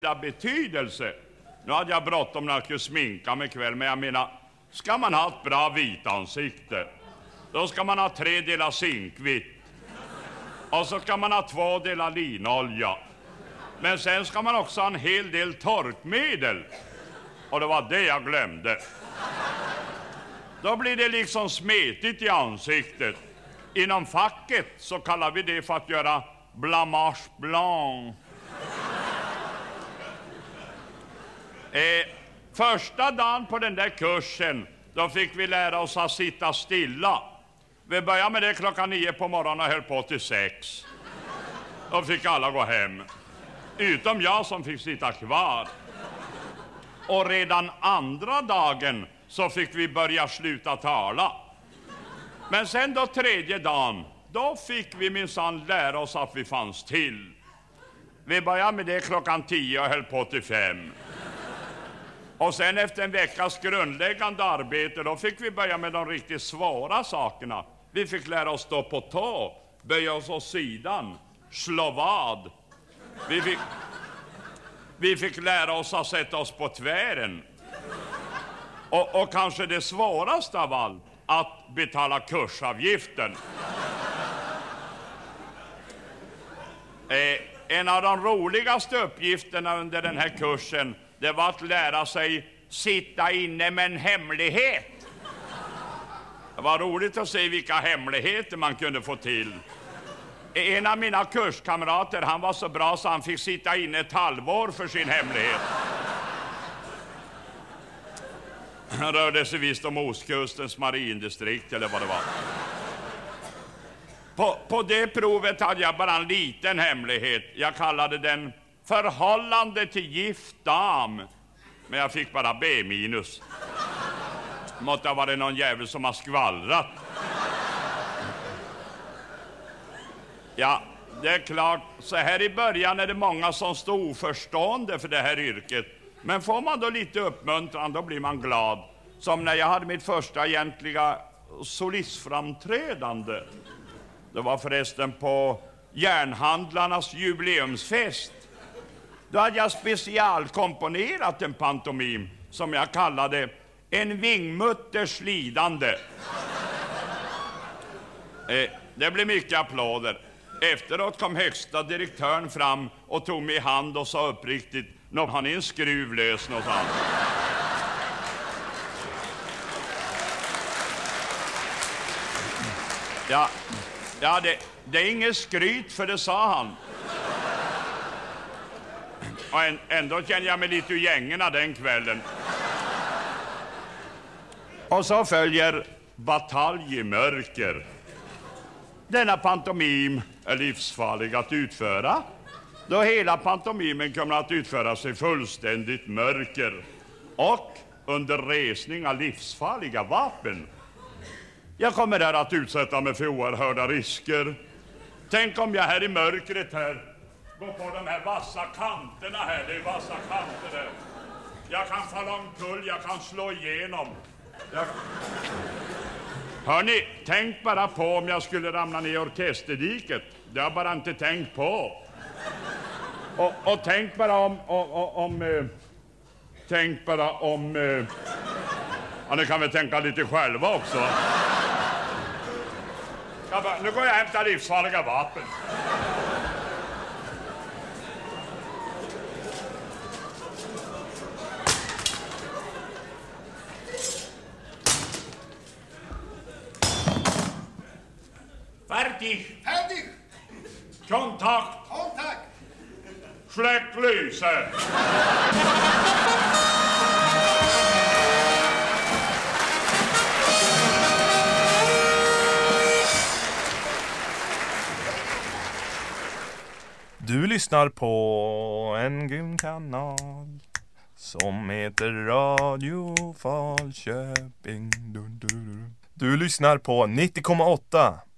betydelse. Nu hade jag bråttom när jag skulle sminka mig kväll, men jag menar, ska man ha ett bra vitansikte, då ska man ha 3 delar zinkvitt. Och så ska man ha 2 delar linolja. Men sen ska man också ha en hel del torkmedel. Och det var det jag glömde. Då blir det liksom smetigt i ansiktet. Inom facket så kallar vi det för att göra blamage blanc. Första dagen på den där kursen, då fick vi lära oss att sitta stilla. Vi började med det klockan 9 på morgonen och höll på till 6. Då fick alla gå hem. Utom jag som fick sitta kvar. Och redan andra dagen så fick vi börja sluta tala. Men sen då 3:e dagen, då fick vi minsann lära oss att vi fanns till. Vi började med det klockan 10 och höll på till 5. Och sen efter en veckas grundläggande arbete, då fick vi börja med de riktigt svåra sakerna. Vi fick lära oss stå på tå, böja oss åt sidan, slå vad. Vi fick lära oss att sätta oss på tvären. Och kanske det svåraste av allt, att betala kursavgiften. En av de roligaste uppgifterna under den här kursen, det var att lära sig sitta inne med en hemlighet. Det var roligt att se vilka hemligheter man kunde få till. En av mina kurskamrater, han var så bra så han fick sitta inne ett halvår för sin hemlighet. Han rörde sig visst om Ostkustens marindistrikt eller vad det var. På det provet hade jag bara en liten hemlighet. Jag kallade den förhållande till gift dam. Men jag fick bara B-. Måtte ha varit någon jävel som har skvallrat. Ja, det är klart, så här i början är det många som står oförstående för det här yrket. Men får man då lite uppmuntran, då blir man glad. Som när jag hade mitt första egentliga solistframträdande. Det var förresten på Järnhandlarnas jubileumsfest. Då hade jag specialkomponerat en pantomim som jag kallade En vingmutters lidande. Det blev mycket applåder. Efteråt kom högsta direktören fram och tog mig i hand och sa uppriktigt: "Nå, har ni en skruv lös någonstans?" Ja, det är inget skryt, för det sa han. Och ändå känner jag mig lite ur gängerna den kvällen. Och så följer Batalj i mörker. Denna pantomim är livsfarlig att utföra, då hela pantomimen kommer att utföras i fullständigt mörker och under resning av livsfarliga vapen. Jag kommer här att utsätta mig för oerhörda risker. Tänk om jag här i mörkret här går på de här vassa kanterna här. Det är vassa kanter där. Jag kan falla omkull, jag kan slå igenom. Hörni, tänk bara på om jag skulle ramla ner i orkesterdiket. Det har jag bara inte tänkt på. Och tänk bara om ja, ni kan väl tänka lite själva också. Nu går jag och hämtar livsfarliga vapen. Färdig! Färdig! Kontakt! Kontakt! Släck lyset! Du lyssnar på en grym kanal som heter Radio Falköping. Du lyssnar på 90,8